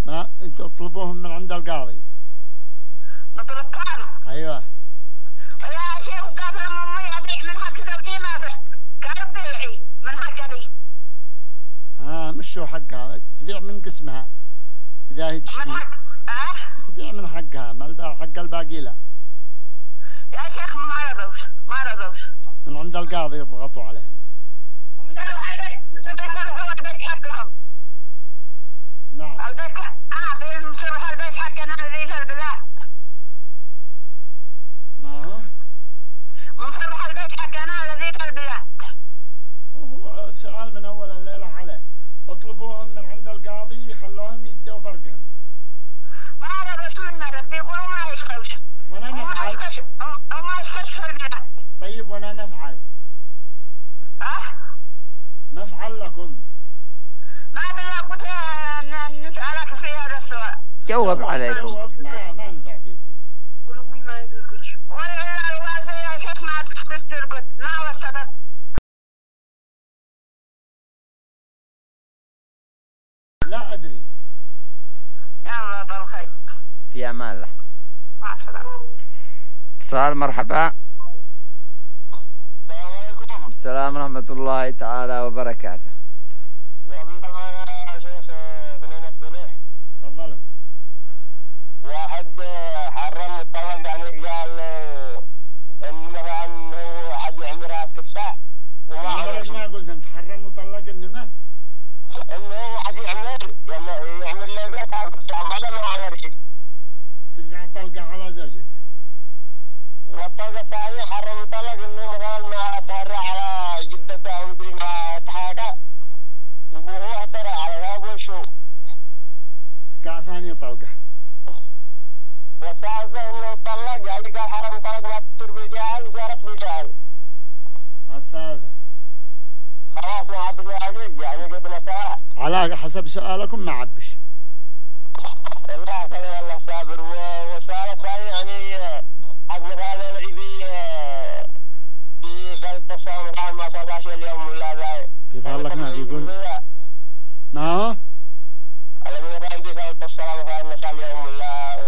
ما تطلبوهم من عند القاضي. نطلبهم؟ ايوه. يا شيخ قبل ما امي ابيع من حق زوجي ما بيع، قال بيعي من حق ابي. مش شو حقها، تبيع من قسمها اذا هي تشتري. من حق تبيع من حقها، ما حق الباقي لا. يا شيخ ما رضوش من عند القاضي يضغطوا عليهم. بيصلحوا البيت حقهم. نعم. البيت بيصلحوا البيت حقنا الذي في البلاد. ما هو؟ بنصلح البيت حقنا الذي في البلاد. هو السؤال من اول الليلة عليه. اطلبوهم من عند القاضي يخلوهم يدوا فرقهم. ما رضوش منا ربي يقولوا ما يشفوش. وانا نفعل. وما يشفوش في البلاد. طيب وانا نفعل. نفعل لكم. ما بالله قلت نسألك في هذا السؤال. جاوب عليكم. جاوب ما نفع فيكم. قولوا مي ما يقولش. ولا الوالدة يا شيخ ما تسترقد، ما هو السبب؟ لا ادري. يلا بالخير. في امان الله. مع السلامة. اتصال مرحبا. السلام عليكم. السلام ورحمة الله تعالى وبركاته. يا شيخ فنان السليح. تفضلوا. واحد حرم الطلاق، يعني قال ان مثلا هو حد يعمل راس كفاح وما ليش ما قلت انت حرم وطلق النمى؟ انه هو حد يعمل له بيت على كفاح بعد ما عمل شيء. تلقى طلقة على زوجته. والطلقة الثانية حرم الطلاق انه مثلا ما تهرع على جدته ومدري ما تحاكى وهو اهترى على ذاك وشو. تقع ثاني طلقة. والثالثة انه طلق، يعني قال حرم طلق ما تصير بجاهل وصارت بجاهل. الثالثة. خلاص ما عاد بجاهل، يعني قد نساها. على حسب سؤالكم ما عبش.